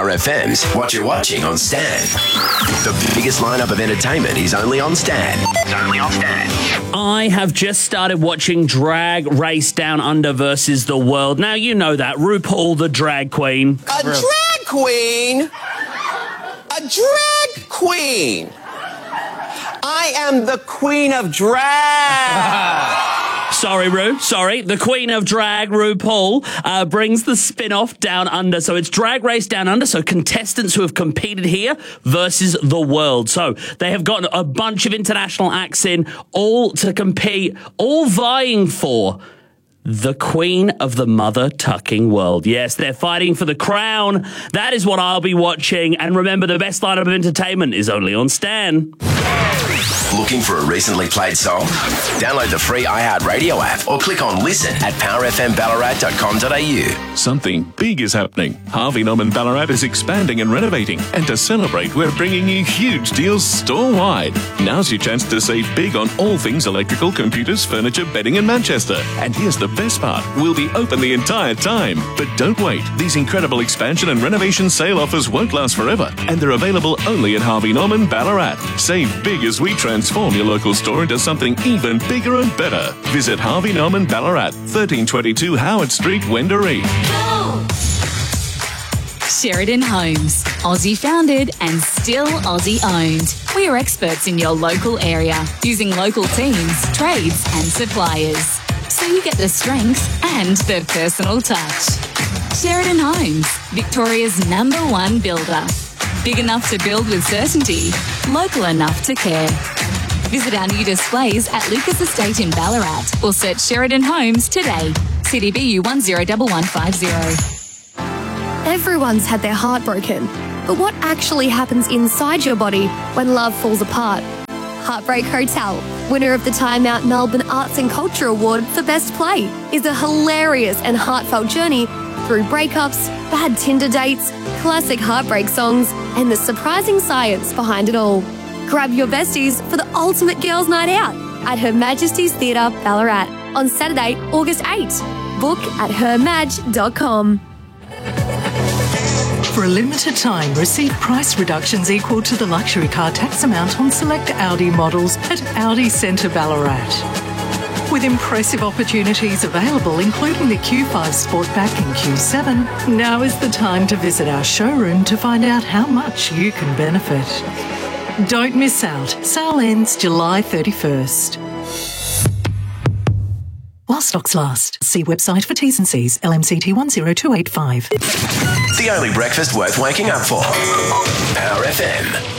Power FM's What You're Watching on Stan. The biggest lineup of entertainment is only on Stan. I have just started watching Drag Race Down Under versus the World. Now, you know that. RuPaul, the drag queen. A drag queen? A drag queen? I am the queen of drag. Sorry, Ru. Sorry. The queen of drag, RuPaul, brings the spin-off Down Under. So it's Drag Race Down Under. So contestants who have competed here versus the world. So they have gotten a bunch of international acts in, all to compete, all vying for the queen of the mother-tucking world. Yes, they're fighting for the crown. That is what I'll be watching. And remember, the best lineup of entertainment is only on Stan. Looking for a recently played song? Download the free iHeartRadio app or click on listen at powerfmballarat.com.au. Something big is happening. Harvey Norman Ballarat is expanding and renovating. And to celebrate, we're bringing you huge deals store-wide. Now's your chance to save big on all things electrical, computers, furniture, bedding in Manchester. And here's the best part. We'll be open the entire time. But don't wait. These incredible expansion and renovation sale offers won't last forever. And they're available only at Harvey Norman Ballarat. Save big as we transform your local store into something even bigger and better. Visit Harvey Norman Ballarat, 1322 Howard Street, Wendouree. Sheridan Homes, Aussie founded and still Aussie owned. We are experts in your local area, using local teams, trades and suppliers. So you get the strength and the personal touch. Sheridan Homes, Victoria's #1 builder. Big enough to build with certainty, local enough to care. Visit our new displays at Lucas Estate in Ballarat or search Sheridan Homes today. CDBU 101150. Everyone's had their heart broken, but what actually happens inside your body when love falls apart? Heartbreak Hotel, winner of the Time Out Melbourne Arts and Culture Award for Best Play, is a hilarious and heartfelt journey through breakups, bad Tinder dates, classic heartbreak songs, and the surprising science behind it all. Grab your besties for the ultimate girls' night out at Her Majesty's Theatre, Ballarat, on Saturday, August 8. Book at hermag.com. For a limited time, receive price reductions equal to the luxury car tax amount on select Audi models at Audi Centre Ballarat. With impressive opportunities available, including the Q5 Sportback and Q7, now is the time to visit our showroom to find out how much you can benefit. Don't miss out. Sale ends July 31st. While stocks last. See website for T's and C's. LMCT 10285. The only breakfast worth waking up for. Power FM.